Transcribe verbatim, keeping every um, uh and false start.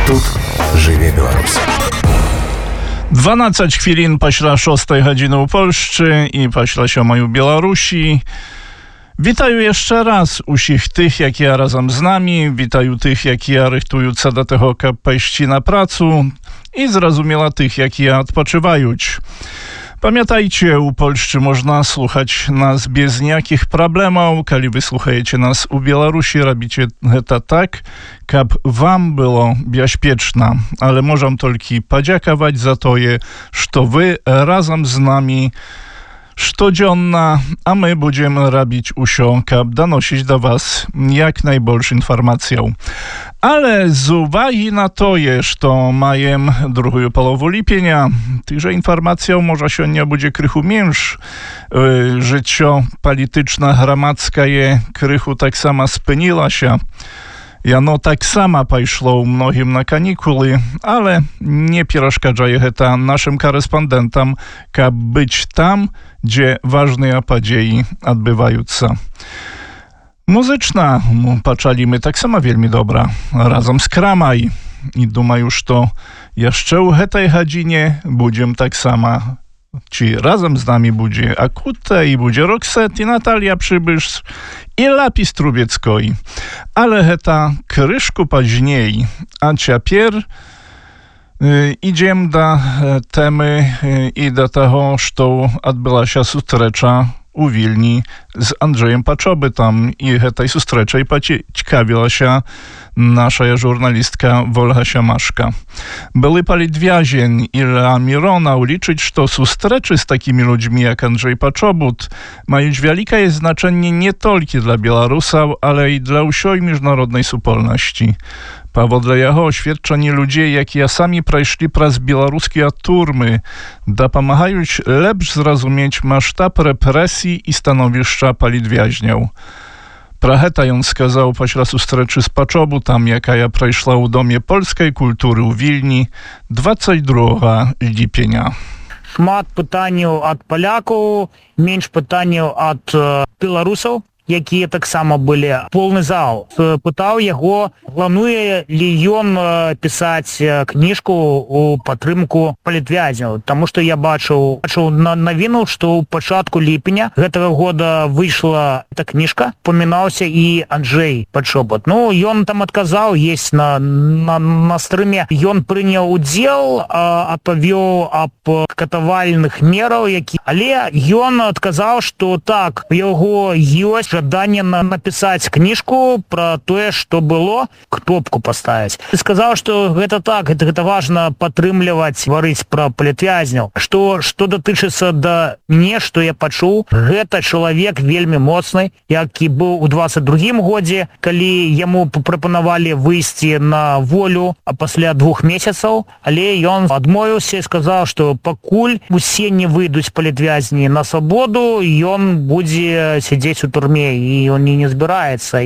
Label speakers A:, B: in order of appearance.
A: Тут жыве Беларусь.
B: дванаццаць хвілін пасля шостай гадзіны ў Польшчы і пасля сёмай у Беларусі. Вітаю jeszcze raz усіх тых, якія разам з намі, вітаю тых, якія рыхтуюцца да таго, каб пайсці на працу, і зразумела тых, якія адпачываюць. Pamiętajcie, u Polszczy można słuchać nas bez jakich problemów. Kali wy słuchajecie nas u Białorusi, robicie to tak, kab wam było bezpieczna. Ale możemy tylko podziękować za to, że wy razem z nami codzienna, a my będziemy robić usio, kab donosić do was jak najbolsze informacje. Ale z uwagi na to, że to majem drugą połowę lipienia, tychże informacją może się nie będzie krychu mniejsz. Yy, życie polityczne, gramadzka je krychu tak sama spęniła się. Jano tak sama poszło mnogim na kanikuły, ale nie przeszkadzaje to naszym korespondentom, kab być tam, gdzie ważne podziei odbywają się. Muzyczna, patrzalimy tak samo wielmi dobra, razem z Kramaj. I думаю, że jeszcze u tej godzinie będziemy tak samo, ci razem z nami będzie Akuta i będzie Roxette i Natalia Przybysz i Lapis Trubieckiej. Ale heta kryszku później, a ciapier y, idziemy do y, temy y, i do tego, że odbyła się sustrecza u Wilni z Andrzejem Paczobytem i tej sustreczej ciekawiła się nasza żurnalistka Wolga Siamaszka. Były politwiazień Ila Mirona uliczyć, że sustreczy z takimi ludźmi jak Andrzej Paczobut mają wielkie znaczenie nie tylko dla Białorusów, ale i dla usioj międzynarodnej wspólności. Powodle jego oświadczeni ludzie, jak ja sami przeszli przez białoruskie turmy, dopomagają lepsze zrozumieć masштаб represji i stanowiska politwiaźniów. Praheta ją skazał pośle sustreczy z Paczobutem, jaka ja przeszła u Domie Polskiej Kultury u Wilni dwudziestego drugiego lipienia.
C: Шмат пытанняў ад палякаў, менш пытанняў ад э, беларусаў, якія таксама былі. Полны зал. Пытаў яго, плануе ли ён э, пісаць э, кніжку у падтрымку палітвязняў. Таму што я бачыў, бачыў на навіну, што ў пачатку ліпеня гэтага года выйшла эта кніжка, памінаўся і Анджэй Пачобут. Ну, ён там адказаў, есть на, на, на стрыме. Ён прыняў удзел, апавёў аб катавальных мераў, які... Але ён адказаў, што так, у яго ёсць жаданне напісаць кніжку пра тое, што было, кнопку паставіць. Сказаў, што гэта так, гэта, гэта важна падтрымліваць, гаварыць пра палітвязняў. Што, што датычыцца да мне, што я пачуў, гэта чалавек вельмі моцны, які быў у двадцать другім годзе, калі яму прапанавалі выйсці на волю, а пасля двух месяцаў, але ён адмовіўся і сказаў, што пакуль усе не выйдуць палітвязні на свабоду, ён будзе сядзець у турме, и он не, не збираецца.